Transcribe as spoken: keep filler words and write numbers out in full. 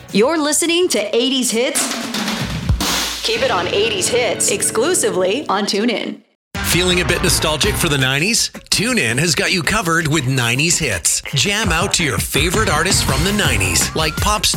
You're listening to eighties Hits. Keep it on eighties Hits exclusively on TuneIn. Feeling a bit nostalgic for the nineties? TuneIn has got you covered with nineties hits. Jam out to your favorite artists from the nineties, like pop star